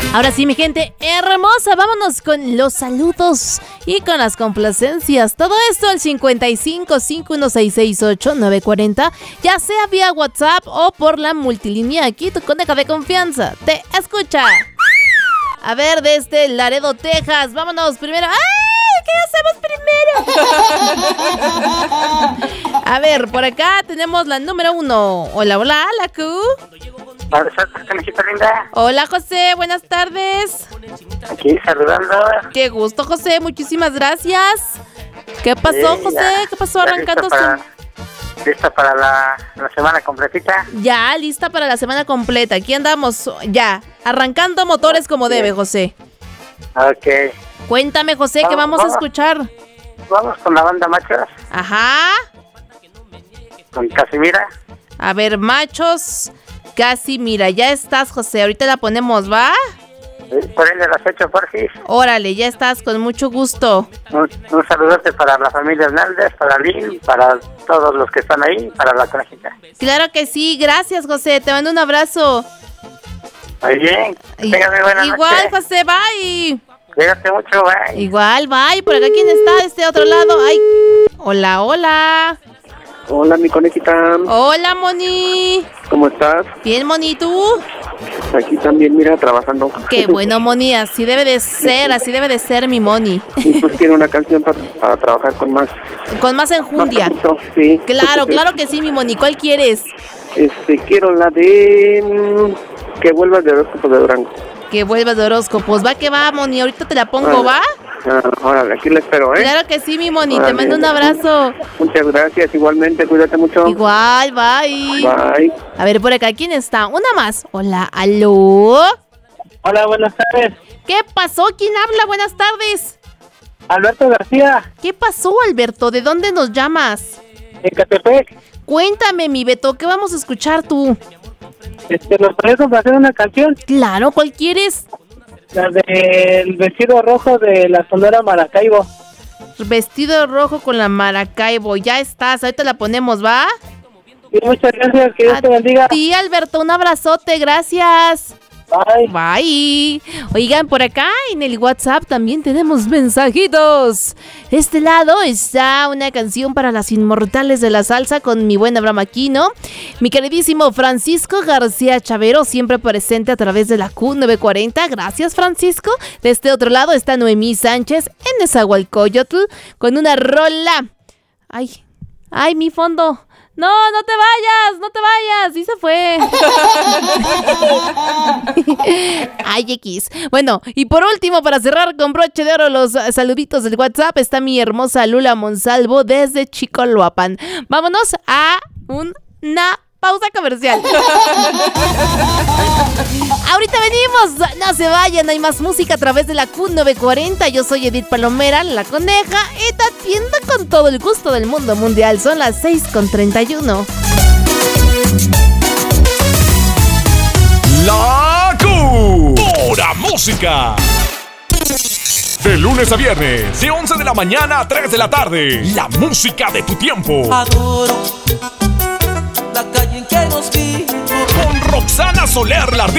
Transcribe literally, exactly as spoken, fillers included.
Ahora sí, mi gente hermosa, vámonos con los saludos y con las complacencias. Todo esto al cincuenta y cinco, cincuenta y uno, seiscientos sesenta y ocho, novecientos cuarenta, ya sea vía WhatsApp o por la multilínea. Aquí tu coneja de confianza te escucha. A ver, desde Laredo, Texas, vámonos primero. ¡Ay! ¿Qué hacemos primero? A ver, por acá tenemos la número uno. Hola, hola, la Q. Hola, José, buenas tardes. Aquí saludando. Qué gusto, José, muchísimas gracias. ¿Qué pasó, Sí, José? ya, ¿Qué pasó arrancando? ¿Lista para, lista para la, la semana completita? Ya, lista para la semana completa. Aquí andamos, ya, arrancando motores como okay. debe, José. Ok. Cuéntame, José, ¿qué vamos, vamos a escuchar? Vamos con la banda Machos. Ajá. Con Casimira. A ver, Machos, Casimira, ya estás, José. Ahorita la ponemos, ¿va? Sí, por ahí de las ocho, porfis. Órale, ya estás, con mucho gusto. Un, un saludote para la familia Hernández, para Lynn, para todos los que están ahí, para la conejita. Claro que sí, gracias, José. Te mando un abrazo. Muy bien. Téngame buena Igual, noche. José, bye. Cuídate mucho, bye. Igual, bye. Por acá, ¿quién está de este otro lado? Ay, hola, hola. Hola, mi conejita. Hola, Moni. ¿Cómo estás? Bien, Moni, ¿tú? Aquí también, mira, trabajando. Qué bueno, Moni, así debe de ser, así debe de ser mi Moni. Y pues quiero una canción para, para trabajar con más... Con más enjundia. Más gusto, sí. Claro, claro que sí, mi Moni. ¿Cuál quieres? Este, quiero la de... Mmm, que vuelvas de horóscopo de Durango. Que vuelvas de horóscopos. Va que va, Moni. Ahorita te la pongo, ¿va? Ah, órale, aquí la espero, ¿eh? Claro que sí, mi Moni. Órale. Te mando un abrazo. Muchas gracias, igualmente. Cuídate mucho. Igual, bye. Bye. A ver, por acá, ¿quién está? Una más. Hola, ¿aló? Hola, buenas tardes. ¿Qué pasó? ¿Quién habla? Buenas tardes. Alberto García. ¿Qué pasó, Alberto? ¿De dónde nos llamas? En Catepec. Cuéntame, mi Beto, ¿qué vamos a escuchar tú? Este, ¿nos puedes hacer una canción? Claro, ¿cuál quieres? La del vestido rojo de la Sonora Maracaibo. Vestido rojo con la Maracaibo. Ya estás, ahorita la ponemos, ¿va? Sí, muchas gracias, que Dios a te bendiga. Sí, Alberto, un abrazote, gracias. Bye. Bye. Oigan, por acá en el WhatsApp también tenemos mensajitos. De este lado está una canción para las inmortales de la salsa con mi buen Abraham Aquino. Mi queridísimo Francisco García Chavero, siempre presente a través de la Q novecientos cuarenta. Gracias, Francisco. De este otro lado está Noemí Sánchez en Nezahualcóyotl con una rola. Ay, ay, mi fondo. No, no te vayas, no te vayas, sí se fue. Ay, X. Bueno, y por último, para cerrar con broche de oro los saluditos del WhatsApp, está mi hermosa Lula Monsalvo desde Chicoloapan. Vámonos a una pausa comercial. Ahorita venimos, no se vayan, hay más música a través de la Q novecientos cuarenta. Yo soy Edith Palomera, la coneja, y te atiendo con todo el gusto del mundo mundial. Son las seis con treinta y uno. La Q, pura música. De lunes a viernes, de once de la mañana a tres de la tarde. La música de tu tiempo. Adoro la calle en que nos vimos. Con Roxana Soler, la